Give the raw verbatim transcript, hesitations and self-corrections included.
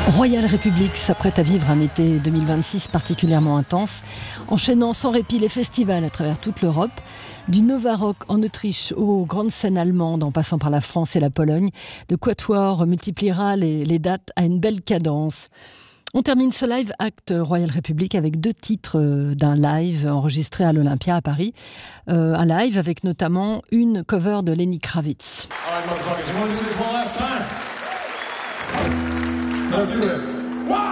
Royal Republic s'apprête à vivre un été deux mille vingt-six particulièrement intense, enchaînant sans répit les festivals à travers toute l'Europe. Du Nova Rock en Autriche aux grandes scènes allemandes en passant par la France et la Pologne, le Quatuor multipliera les, les dates à une belle cadence. On termine ce live Act Royal Republic avec deux titres d'un live enregistré à l'Olympia à Paris. Euh, un live avec notamment une cover de Lenny Kravitz. Let's do it.